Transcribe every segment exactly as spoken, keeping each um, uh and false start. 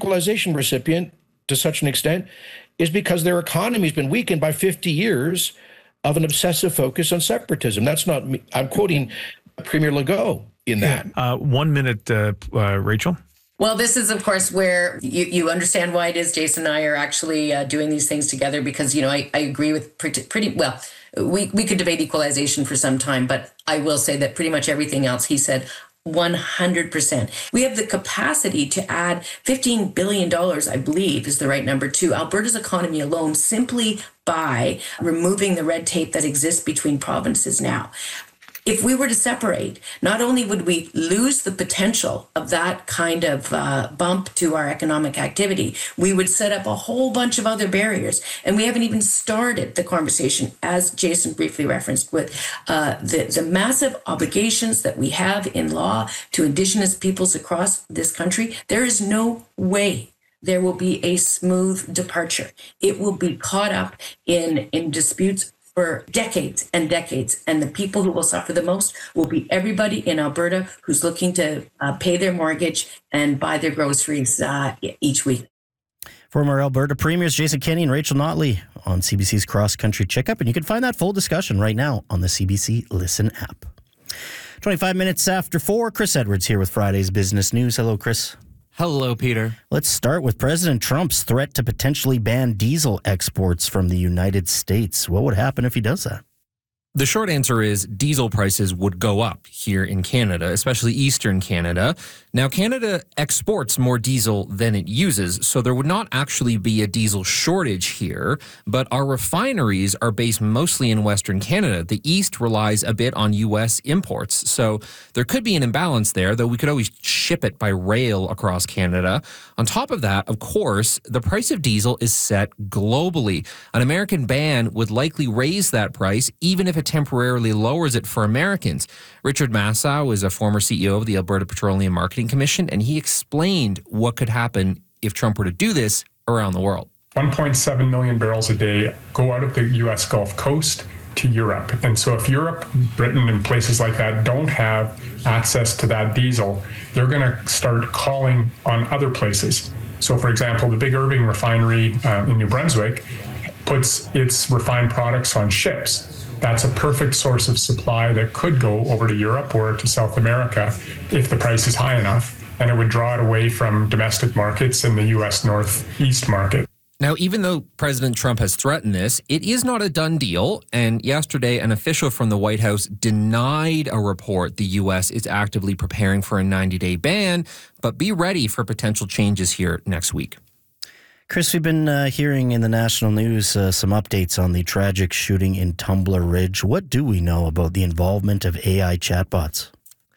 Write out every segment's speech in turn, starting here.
equalization recipient to such an extent is because their economy has been weakened by fifty years of an obsessive focus on separatism. That's not me. I'm quoting Premier Legault in that. Uh, one minute, uh, uh, Rachel. Well, this is, of course, where you, you understand why it is Jason and I are actually uh, doing these things together, because, you know, I, I agree with pretty, pretty well. We, we could debate equalization for some time, but I will say that pretty much everything else he said, one hundred percent. We have the capacity to add fifteen billion dollars, I believe is the right number, to Alberta's economy alone simply by removing the red tape that exists between provinces now. If we were to separate, not only would we lose the potential of that kind of uh, bump to our economic activity, we would set up a whole bunch of other barriers. And we haven't even started the conversation, as Jason briefly referenced, with uh, the, the massive obligations that we have in law to Indigenous peoples across this country. There is no way there will be a smooth departure. It will be caught up in, in disputes for decades and decades. And the people who will suffer the most will be everybody in Alberta who's looking to uh, pay their mortgage and buy their groceries uh, each week. Former Alberta Premiers Jason Kenney and Rachel Notley on C B C's Cross Country Checkup. And you can find that full discussion right now on the C B C Listen app. twenty-five minutes after four, Chris Edwards here with Friday's Business News. Hello, Chris. Hello, Peter. Let's start with President Trump's threat to potentially ban diesel exports from the United States. What would happen if he does that? The short answer is diesel prices would go up here in Canada, especially Eastern Canada. Now, Canada exports more diesel than it uses, so there would not actually be a diesel shortage here, but our refineries are based mostly in Western Canada. The East relies a bit on U S imports, so there could be an imbalance there, though we could always ship it by rail across Canada. On top of that, of course, the price of diesel is set globally. An American ban would likely raise that price, even if it temporarily lowers it for Americans. Richard Massow is a former C E O of the Alberta Petroleum Marketing Commission, and he explained what could happen if Trump were to do this around the world. one point seven million barrels a day go out of the U S Gulf Coast to Europe. And so if Europe, Britain, and places like that don't have access to that diesel, they're going to start calling on other places. So, for example, the Big Irving refinery uh, in New Brunswick puts its refined products on ships. That's a perfect source of supply that could go over to Europe or to South America if the price is high enough, and it would draw it away from domestic markets and the U S Northeast market. Now, even though President Trump has threatened this, it is not a done deal. And yesterday, an official from the White House denied a report the U S is actively preparing for a ninety-day ban, but be ready for potential changes here next week. Chris, we've been uh, hearing in the national news uh, some updates on the tragic shooting in Tumbler Ridge. What do we know about the involvement of A I chatbots?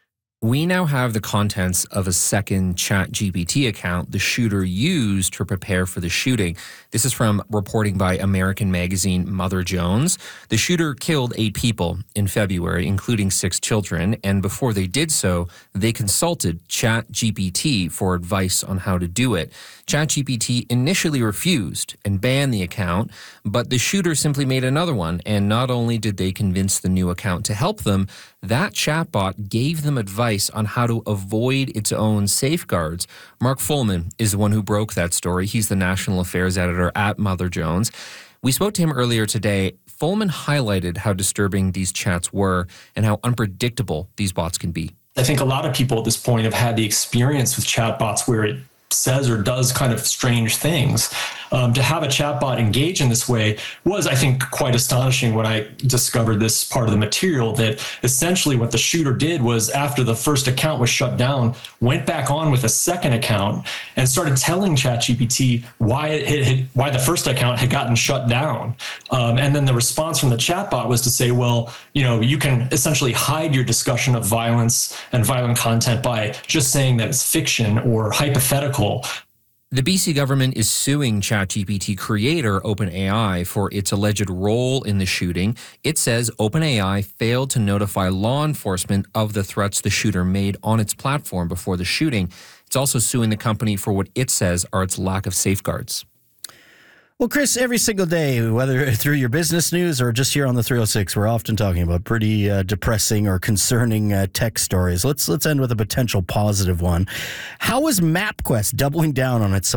We now have the contents of a second ChatGPT account the shooter used to prepare for the shooting. This is from reporting by American magazine Mother Jones. The shooter killed eight people in February, including six children, and before they did so, they consulted ChatGPT for advice on how to do it. ChatGPT initially refused and banned the account, but the shooter simply made another one, and not only did they convince the new account to help them, that chatbot gave them advice on how to avoid its own safeguards. Mark Fullman is the one who broke that story. He's the national affairs editor at Mother Jones. We spoke to him earlier today. Fullman highlighted how disturbing these chats were and how unpredictable these bots can be. I think a lot of people at this point have had the experience with chatbots where it says or does kind of strange things. Um, to have a chatbot engage in this way was, I think, quite astonishing when I discovered this part of the material, that essentially what the shooter did was, after the first account was shut down, went back on with a second account and started telling ChatGPT why it had, why the first account had gotten shut down. Um, and then the response from the chatbot was to say, well, you know, you can essentially hide your discussion of violence and violent content by just saying that it's fiction or hypothetical. The B C government is suing ChatGPT creator OpenAI for its alleged role in the shooting. It says OpenAI failed to notify law enforcement of the threats the shooter made on its platform before the shooting. It's also suing the company for what it says are its lack of safeguards. Well, Chris, every single day, whether through your business news or just here on the three oh six, we're often talking about pretty uh, depressing or concerning uh, tech stories. Let's let's end with a potential positive one. How is MapQuest doubling down on its